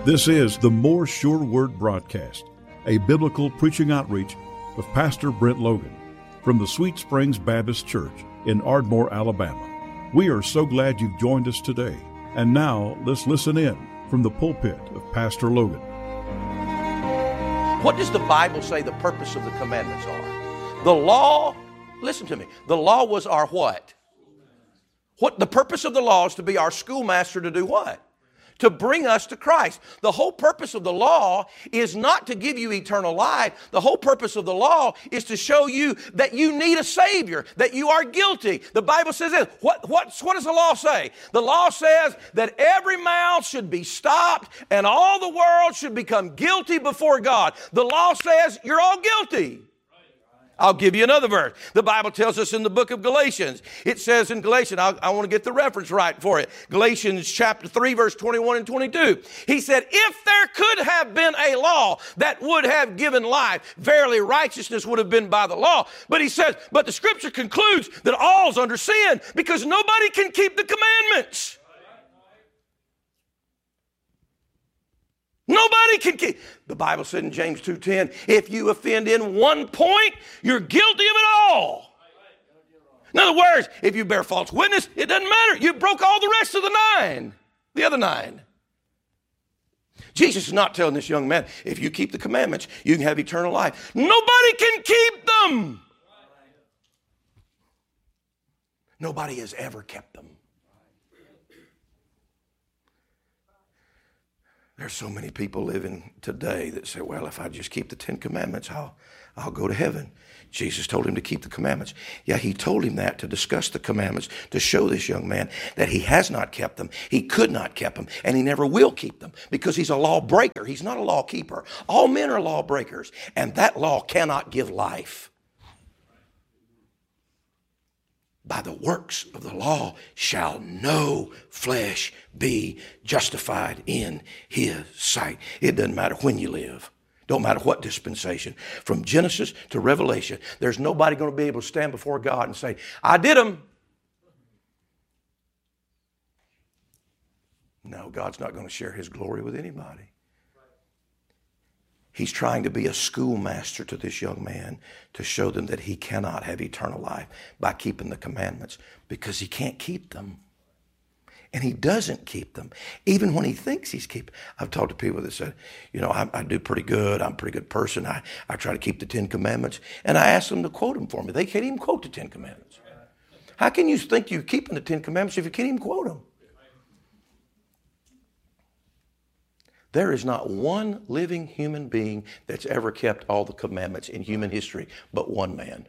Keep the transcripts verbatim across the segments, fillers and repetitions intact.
This is the More Sure Word broadcast, a biblical preaching outreach of Pastor Brent Logan from the Sweet Springs Baptist Church in Ardmore, Alabama. We are so glad you've joined us today. And now let's listen in from the pulpit of Pastor Logan. What does the Bible say the purpose of the commandments are? The law, listen to me, the law was our what? What the purpose of the law is to be our schoolmaster to do what? To bring us to Christ. The whole purpose of the law is not to give you eternal life. The whole purpose of the law is to show you that you need a Savior, that you are guilty. The Bible says this. What, what, what does the law say? The law says that every mouth should be stopped and all the world should become guilty before God. The law says you're all guilty. I'll give you another verse. The Bible tells us in the book of Galatians. It says in Galatians, I, I want to get the reference right for it. Galatians chapter three, verse twenty-one and twenty-two. He said, if there could have been a law that would have given life, verily righteousness would have been by the law. But he says, but the scripture concludes that all's under sin because nobody can keep the commandments. Nobody can keep. The Bible said in James two ten, if you offend in one point, you're guilty of it all. In other words, if you bear false witness, it doesn't matter. You broke all the rest of the nine, the other nine. Jesus is not telling this young man, if you keep the commandments, you can have eternal life. Nobody can keep them. Nobody has ever kept them. There's so many people living today that say, well, if I just keep the Ten Commandments, I'll, I'll go to heaven. Jesus told him to keep the commandments. Yeah, he told him that to discuss the commandments, to show this young man that he has not kept them, he could not keep them, and he never will keep them because he's a law breaker. He's not a law keeper. All men are law breakers, and that law cannot give life. By the works of the law shall no flesh be justified in his sight. It doesn't matter when you live. Don't matter what dispensation. From Genesis to Revelation, there's nobody going to be able to stand before God and say, I did them. No, God's not going to share his glory with anybody. He's trying to be a schoolmaster to this young man to show them that he cannot have eternal life by keeping the commandments because he can't keep them. And he doesn't keep them, even when he thinks he's keeping. I've talked to people that said, you know, I, I do pretty good. I'm a pretty good person. I, I try to keep the Ten Commandments. And I ask them to quote them for me. They can't even quote the Ten Commandments. How can you think you're keeping the Ten Commandments if you can't even quote them? There is not one living human being that's ever kept all the commandments in human history but one man.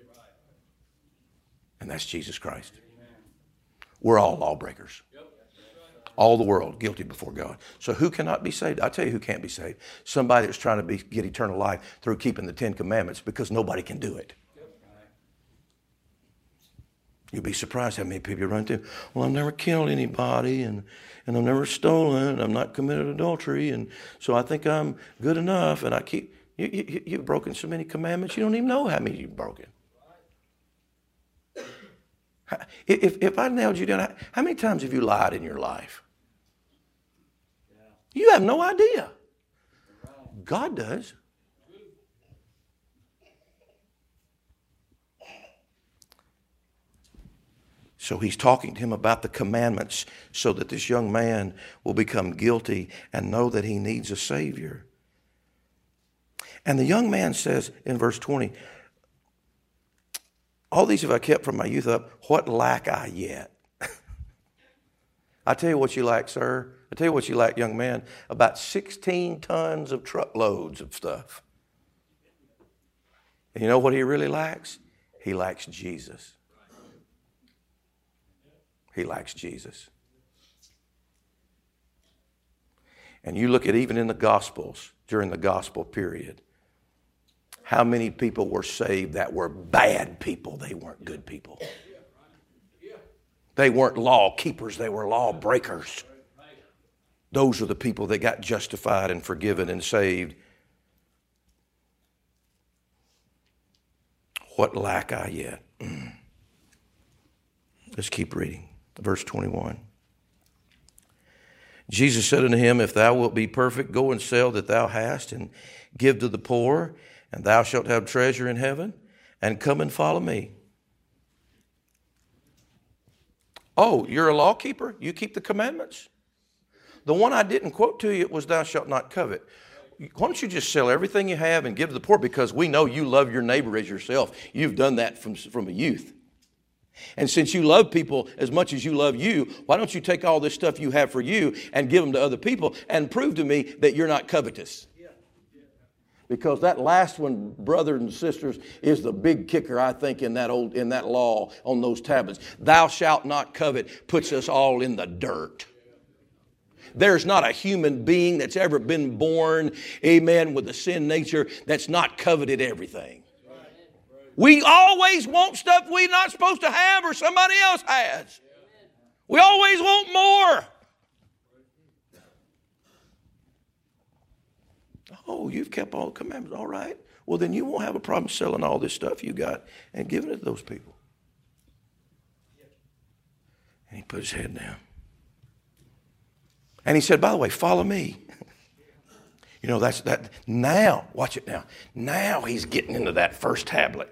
And that's Jesus Christ. We're all lawbreakers. All the world guilty before God. So who cannot be saved? I'll tell you who can't be saved. Somebody that's trying to be, get eternal life through keeping the Ten Commandments because nobody can do it. You'll be surprised how many people you run into. Well, I've never killed anybody, and, and I've never stolen, I've not committed adultery, and so I think I'm good enough, and I keep... You, you, you've broken so many commandments, you don't even know how many you've broken. If, if I nailed you down, how many times have you lied in your life? You have no idea. God does. So he's talking to him about the commandments so that this young man will become guilty and know that he needs a Savior. And the young man says in verse twenty, all these have I kept from my youth up, what lack I yet? I tell you what you lack, sir. I tell you what you lack, young man, about sixteen tons of truckloads of stuff. And you know what he really lacks? He lacks Jesus. He lacks Jesus. And you look at even in the Gospels, during the Gospel period, how many people were saved that were bad people? They weren't good people. They weren't law keepers, they were law breakers. Those are the people that got justified and forgiven and saved. What lack I yet? Let's keep reading. Verse twenty-one. Jesus said unto him, If thou wilt be perfect, go and sell that thou hast, and give to the poor, and thou shalt have treasure in heaven, and come and follow me. Oh, you're a law keeper? You keep the commandments? The one I didn't quote to you was thou shalt not covet. Why don't you just sell everything you have and give to the poor? Because we know you love your neighbor as yourself. You've done that from, from a youth. And since you love people as much as you love you, why don't you take all this stuff you have for you and give them to other people and prove to me that you're not covetous? Because that last one, brothers and sisters, is the big kicker, I think, in that old in that law on those tablets. Thou shalt not covet puts us all in the dirt. There's not a human being that's ever been born, amen, with a sin nature that's not coveted everything. We always want stuff we're not supposed to have or somebody else has. We always want more. Oh, you've kept all the commandments. All right. Well, then you won't have a problem selling all this stuff you got and giving it to those people. And he put his head down. And he said, by the way, follow me. You know, that's that. Now, watch it now. Now he's getting into that first tablet.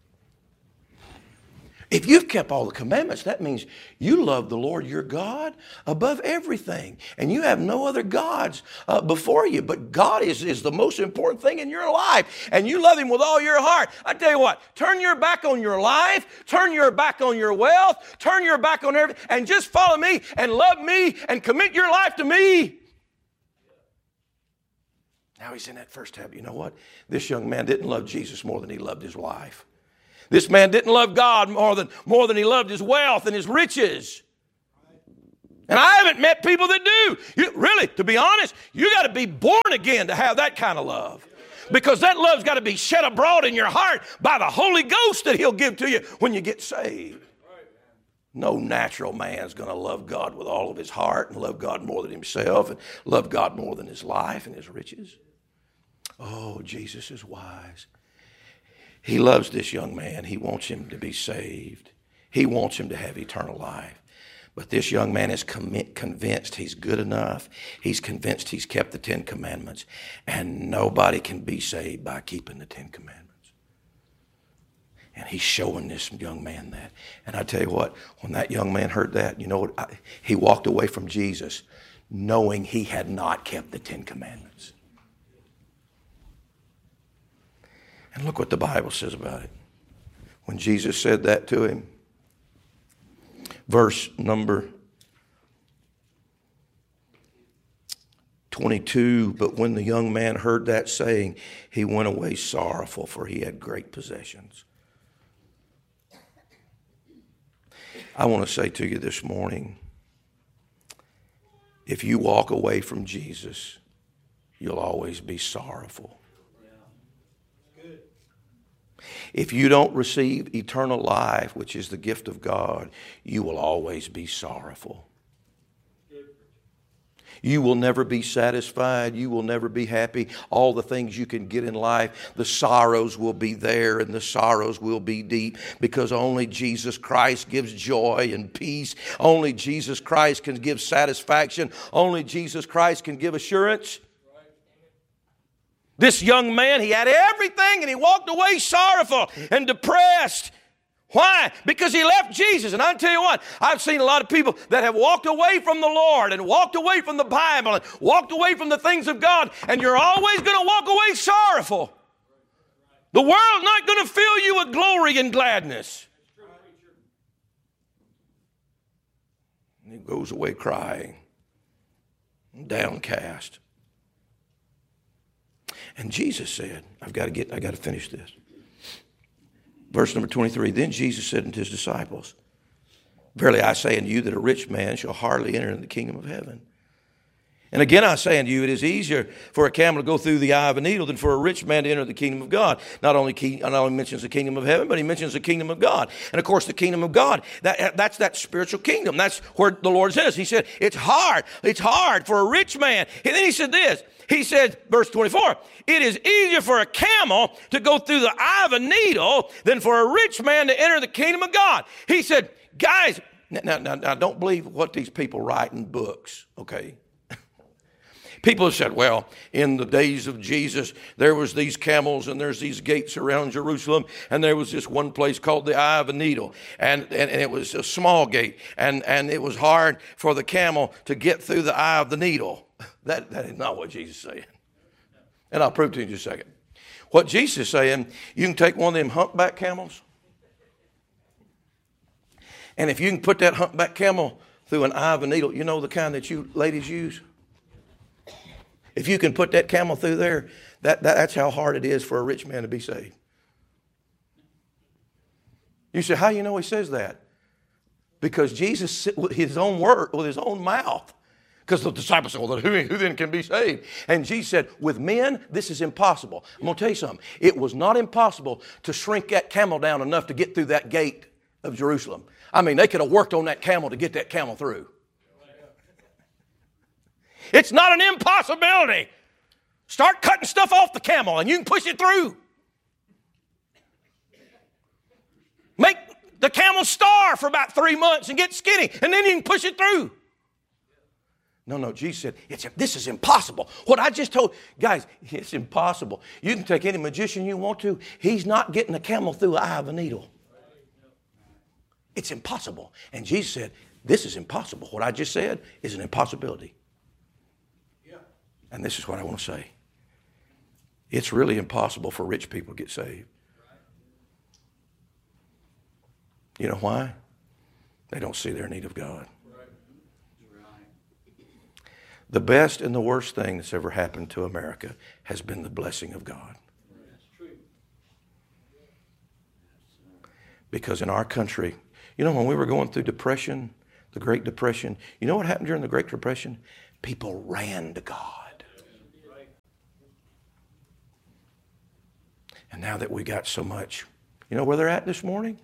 If you've kept all the commandments, that means you love the Lord your God above everything. And you have no other gods uh, before you. But God is, is the most important thing in your life. And you love Him with all your heart. I tell you what, turn your back on your life. Turn your back on your wealth. Turn your back on everything. And just follow me and love me and commit your life to me. Now he's in that first tab. You know what? This young man didn't love Jesus more than he loved his life. This man didn't love God more than, more than he loved his wealth and his riches. And I haven't met people that do. You, really, to be honest, you got to be born again to have that kind of love. Because that love's got to be shed abroad in your heart by the Holy Ghost that He'll give to you when you get saved. No natural man's going to love God with all of his heart and love God more than himself and love God more than his life and his riches. Oh, Jesus is wise. He loves this young man. He wants him to be saved. He wants him to have eternal life. But this young man is convinced he's good enough. He's convinced he's kept the Ten Commandments. And nobody can be saved by keeping the Ten Commandments. And he's showing this young man that. And I tell you what, when that young man heard that, you know what? I, he walked away from Jesus knowing he had not kept the Ten Commandments. And look what the Bible says about it. When Jesus said that to him, verse number twenty-two, but when the young man heard that saying, he went away sorrowful, for he had great possessions. I want to say to you this morning, if you walk away from Jesus, you'll always be sorrowful. If you don't receive eternal life, which is the gift of God, you will always be sorrowful. You will never be satisfied. You will never be happy. All the things you can get in life, the sorrows will be there and the sorrows will be deep because only Jesus Christ gives joy and peace. Only Jesus Christ can give satisfaction. Only Jesus Christ can give assurance. This young man, he had everything and he walked away sorrowful and depressed. Why? Because he left Jesus. And I'll tell you what, I've seen a lot of people that have walked away from the Lord and walked away from the Bible and walked away from the things of God, and you're always going to walk away sorrowful. The world's not going to fill you with glory and gladness. And he goes away crying, downcast. And Jesus said, I've got to get, I've got to finish this. Verse number twenty-three, then Jesus said unto his disciples, verily I say unto you that a rich man shall hardly enter into the kingdom of heaven. And again I say unto you, it is easier for a camel to go through the eye of a needle than for a rich man to enter the kingdom of God. Not only, key, not only mentions the kingdom of heaven, but he mentions the kingdom of God. And of course the kingdom of God, that, that's that spiritual kingdom. That's where the Lord says. He said, it's hard. It's hard for a rich man. And then he said this. He said, verse twenty-four, it is easier for a camel to go through the eye of a needle than for a rich man to enter the kingdom of God. He said, guys, now, now, now don't believe what these people write in books, okay? People have said, well, in the days of Jesus, there was these camels and there's these gates around Jerusalem, and there was this one place called the Eye of a Needle, and, and, and it was a small gate, and, and it was hard for the camel to get through the eye of the needle. That, that is not what Jesus is saying. And I'll prove to you in just a second. What Jesus is saying, you can take one of them humpback camels, and if you can put that humpback camel through an eye of a needle, you know the kind that you ladies use? If you can put that camel through there, that, that, that's how hard it is for a rich man to be saved. You say, how do you know he says that? Because Jesus said with his own word, with his own mouth. Because the disciples said, well, who, who then can be saved? And Jesus said, with men, this is impossible. I'm going to tell you something. It was not impossible to shrink that camel down enough to get through that gate of Jerusalem. I mean, they could have worked on that camel to get that camel through. It's not an impossibility. Start cutting stuff off the camel and you can push it through. Make the camel starve for about three months and get skinny, and then you can push it through. No, no, Jesus said, it's, this is impossible. What I just told, guys, it's impossible. You can take any magician you want to. He's not getting a camel through the eye of a needle. It's impossible. And Jesus said, this is impossible. What I just said is an impossibility. And this is what I want to say. It's really impossible for rich people to get saved. You know why? They don't see their need of God. The best and the worst thing that's ever happened to America has been the blessing of God. Because in our country, you know, when we were going through depression, the Great Depression, you know what happened during the Great Depression? People ran to God. And now that we got so much, you know where they're at this morning?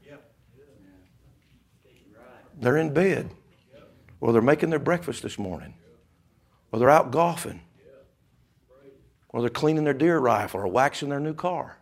They're in bed. Or they're making their breakfast this morning. Or they're out golfing. Or they're cleaning their deer rifle or waxing their new car.